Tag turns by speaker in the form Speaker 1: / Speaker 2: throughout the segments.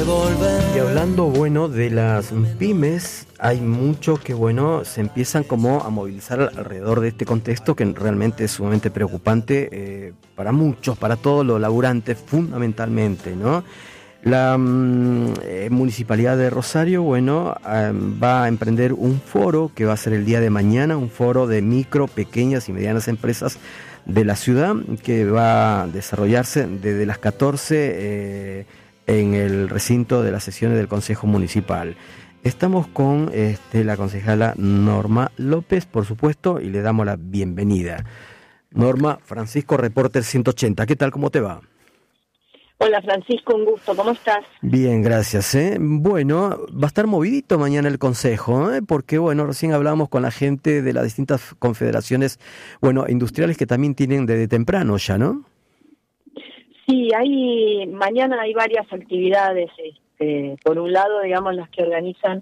Speaker 1: Y hablando, bueno, de las pymes, hay mucho que, bueno, se empiezan como a movilizar alrededor de este contexto que realmente es sumamente preocupante para muchos, para todos los laburantes fundamentalmente, ¿no? La Municipalidad de Rosario, bueno, va a emprender un foro que va a ser el día de mañana, un foro de micro, pequeñas y medianas empresas de la ciudad que va a desarrollarse desde las 14 en el recinto de las sesiones del Consejo Municipal. Estamos con la concejala Norma López, por supuesto, y le damos la bienvenida. Norma, Francisco, Reporter 180. ¿Qué tal? ¿Cómo te va?
Speaker 2: Hola Francisco, un gusto. ¿Cómo estás?
Speaker 1: Bien, gracias. Bueno, va a estar movidito mañana el Consejo, porque, bueno, recién hablábamos con la gente de las distintas confederaciones, bueno, industriales que también tienen desde temprano ya, ¿no?
Speaker 2: Sí, mañana hay varias actividades. Por un lado, digamos, las que organizan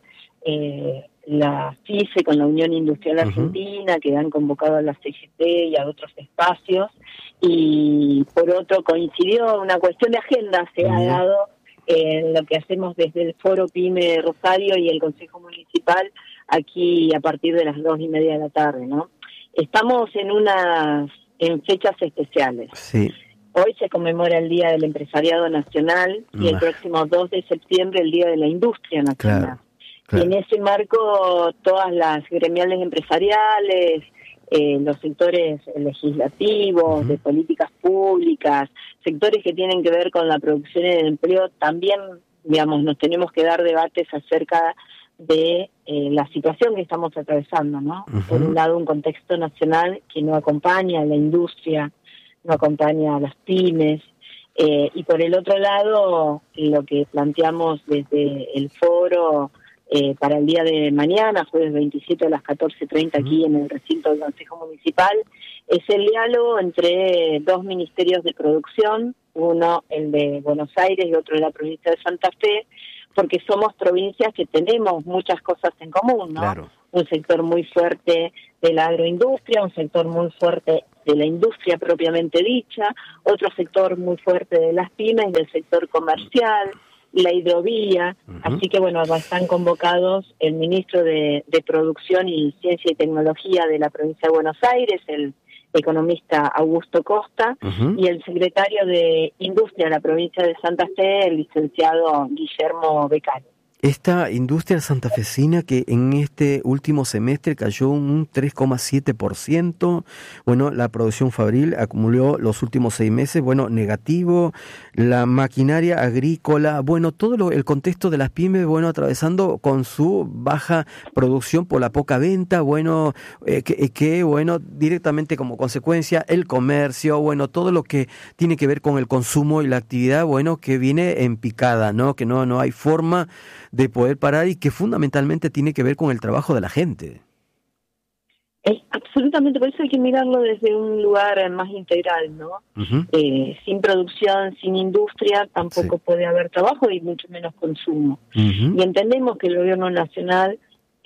Speaker 2: la FICE con la Unión Industrial Argentina, que han convocado a la CGT y a otros espacios, y por otro coincidió una cuestión de agenda, se ha dado en lo que hacemos desde el Foro PYME Rosario y el Consejo Municipal aquí a partir de las 2:30 de la tarde, ¿no? Estamos en fechas especiales.
Speaker 1: Sí.
Speaker 2: Hoy se conmemora el Día del Empresariado Nacional y el próximo 2 de septiembre el Día de la Industria Nacional. Claro. Y en ese marco todas las gremiales empresariales, los sectores legislativos, de políticas públicas, sectores que tienen que ver con la producción y el empleo, también, digamos, nos tenemos que dar debates acerca de la situación que estamos atravesando, ¿no? Por un lado, un contexto nacional que no acompaña a la industria, no acompaña a las pymes, y por el otro lado, lo que planteamos desde el foro para el día de mañana, jueves 27 a las 14:30 aquí en el recinto del Consejo Municipal, es el diálogo entre dos ministerios de producción, uno el de Buenos Aires y otro de la provincia de Santa Fe, porque somos provincias que tenemos muchas cosas en común, ¿no?
Speaker 1: Claro.
Speaker 2: Un sector muy fuerte de la agroindustria, un sector muy fuerte de la industria propiamente dicha, otro sector muy fuerte de las pymes, del sector comercial, la hidrovía, así que bueno, están convocados el ministro de Producción y Ciencia y Tecnología de la provincia de Buenos Aires, el economista Augusto Costa, y el secretario de Industria de la provincia de Santa Fe, el licenciado Guillermo Beccario.
Speaker 1: Esta industria santafesina que en este último semestre cayó un 3,7%, bueno, la producción fabril acumuló los últimos 6 meses, bueno, negativo, la maquinaria agrícola, bueno, todo el contexto de las pymes, bueno, atravesando con su baja producción por la poca venta, bueno, bueno, directamente como consecuencia el comercio, bueno, todo lo que tiene que ver con el consumo y la actividad, bueno, que viene en picada, ¿no? Que no hay forma de poder parar y que fundamentalmente tiene que ver con el trabajo de la gente.
Speaker 2: Absolutamente, por eso hay que mirarlo desde un lugar más integral, ¿no? Sin producción, sin industria, tampoco puede haber trabajo y mucho menos consumo. Y entendemos que el gobierno nacional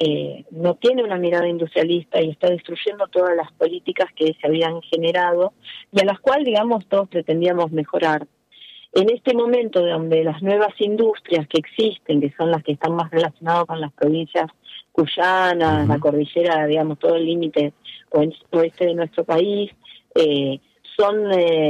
Speaker 2: no tiene una mirada industrialista y está destruyendo todas las políticas que se habían generado y a las cuales, digamos, todos pretendíamos mejorar. En este momento donde las nuevas industrias que existen, que son las que están más relacionadas con las provincias cuyanas, la cordillera, digamos, todo el límite oeste de nuestro país, son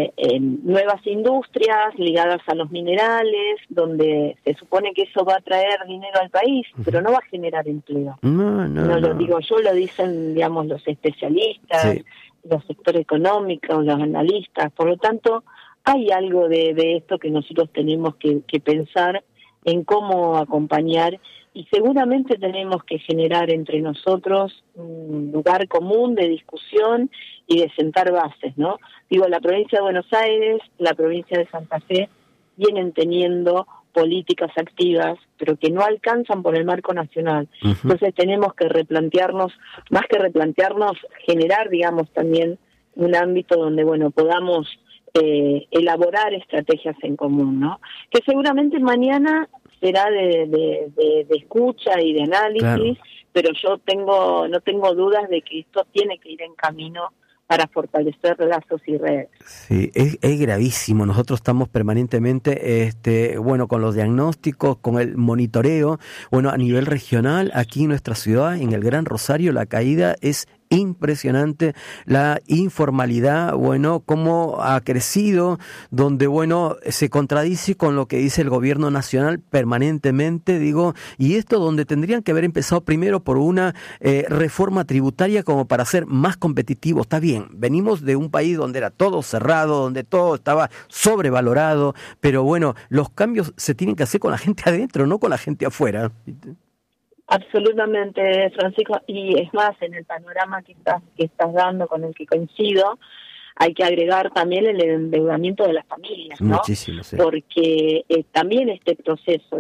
Speaker 2: nuevas industrias ligadas a los minerales, donde se supone que eso va a traer dinero al país, pero no va a generar empleo. No lo digo yo, lo dicen, digamos, los especialistas, los sectores económicos, los analistas. Por lo tanto, hay algo de esto que nosotros tenemos que pensar en cómo acompañar y seguramente tenemos que generar entre nosotros un lugar común de discusión y de sentar bases, ¿no? Digo, la provincia de Buenos Aires, la provincia de Santa Fe vienen teniendo políticas activas, pero que no alcanzan por el marco nacional. Entonces tenemos que replantearnos, más que replantearnos, generar, digamos, también un ámbito donde, bueno, podamos elaborar estrategias en común, ¿no? Que seguramente mañana será de escucha y de análisis, pero yo no tengo dudas de que esto tiene que ir en camino para fortalecer lazos y redes.
Speaker 1: Sí, es gravísimo. Nosotros estamos permanentemente, con los diagnósticos, con el monitoreo. Bueno, a nivel regional, aquí en nuestra ciudad, en el Gran Rosario, la caída es impresionante, la informalidad, cómo ha crecido, donde, se contradice con lo que dice el gobierno nacional permanentemente, y esto donde tendrían que haber empezado primero por una reforma tributaria como para ser más competitivo. Está bien, venimos de un país donde era todo cerrado, donde todo estaba sobrevalorado, pero los cambios se tienen que hacer con la gente adentro, no con la gente afuera.
Speaker 2: Absolutamente, Francisco, y es más, en el panorama que estás dando, con el que coincido, hay que agregar también el endeudamiento de las familias, ¿no?
Speaker 1: Muchísimo, sí.
Speaker 2: Porque también este proceso,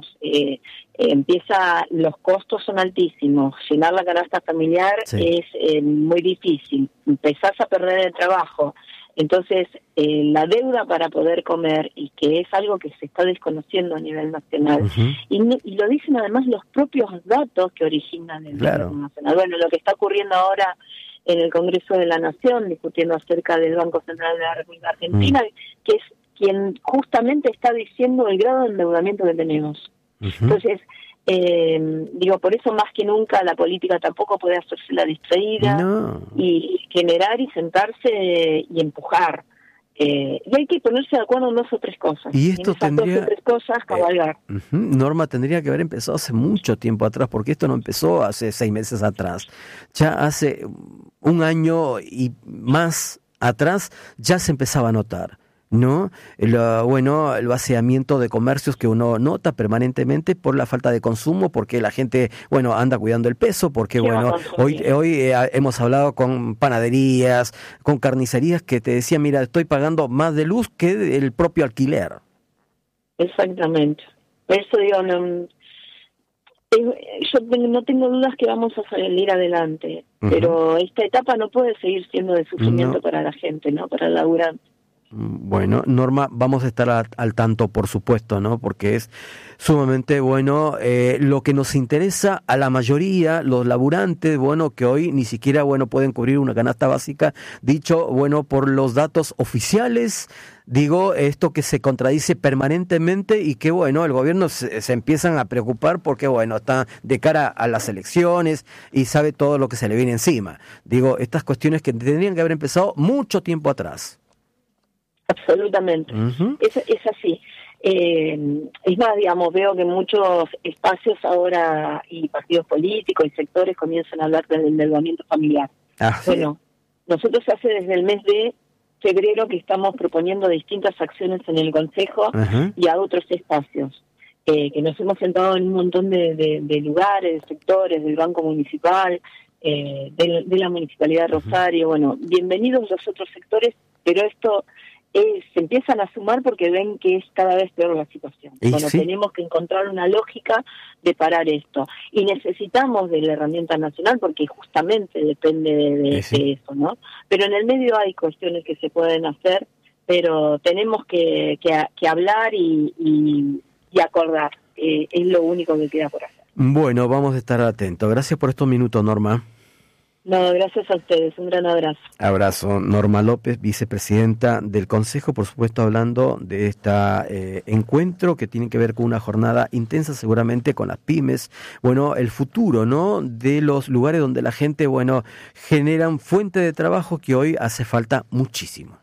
Speaker 2: los costos son altísimos, llenar la canasta familiar es muy difícil, empezás a perder el trabajo. Entonces, la deuda para poder comer, y que es algo que se está desconociendo a nivel nacional, y lo dicen además los propios datos que originan el gobierno nacional. Bueno, lo que está ocurriendo ahora en el Congreso de la Nación, discutiendo acerca del Banco Central de la República Argentina, que es quien justamente está diciendo el grado de endeudamiento que tenemos. Entonces, por eso más que nunca la política tampoco puede hacerse la distraída y generar y sentarse y empujar. Y hay que ponerse de acuerdo en 2 o 3 cosas.
Speaker 1: Y esto tendría...
Speaker 2: 2 o 3 cosas, cabalgar.
Speaker 1: Norma, tendría que haber empezado hace mucho tiempo atrás, porque esto no empezó hace 6 meses atrás. Ya hace 1 año y más atrás ya se empezaba a notar, ¿no? El vaciamiento de comercios que uno nota permanentemente por la falta de consumo, porque la gente, anda cuidando el peso, porque, hoy hemos hablado con panaderías, con carnicerías que te decían, mira, estoy pagando más de luz que el propio alquiler.
Speaker 2: Exactamente. Por eso yo no tengo dudas que vamos a salir adelante, pero esta etapa no puede seguir siendo de sufrimiento para la gente, ¿no? Para el laburante.
Speaker 1: Bueno, Norma, vamos a estar al tanto, por supuesto, ¿no? Porque es sumamente lo que nos interesa a la mayoría, los laburantes, que hoy ni siquiera, pueden cubrir una canasta básica, dicho, por los datos oficiales, esto que se contradice permanentemente y que, el gobierno se empiezan a preocupar porque, está de cara a las elecciones y sabe todo lo que se le viene encima. Estas cuestiones que tendrían que haber empezado mucho tiempo atrás.
Speaker 2: Absolutamente, es así. Es más, veo que muchos espacios ahora y partidos políticos y sectores comienzan a hablar del endeudamiento familiar. Nosotros hace desde el mes de febrero que estamos proponiendo distintas acciones en el Consejo y a otros espacios, que nos hemos sentado en un montón de lugares, de sectores, del Banco Municipal, de la Municipalidad de Rosario. Bienvenidos los otros sectores, pero esto se empiezan a sumar porque ven que es cada vez peor la situación. Tenemos que encontrar una lógica de parar esto. Y necesitamos de la herramienta nacional porque justamente depende de eso, ¿no? Pero en el medio hay cuestiones que se pueden hacer, pero tenemos que hablar y acordar. Es lo único que queda por hacer.
Speaker 1: Bueno, vamos a estar atentos. Gracias por estos minutos, Norma.
Speaker 2: No, gracias a ustedes, un gran abrazo.
Speaker 1: Abrazo. Norma López, vicepresidenta del Consejo, por supuesto hablando de este encuentro que tiene que ver con una jornada intensa seguramente con las pymes, el futuro, ¿no?, de los lugares donde la gente, generan fuente de trabajo que hoy hace falta muchísimo.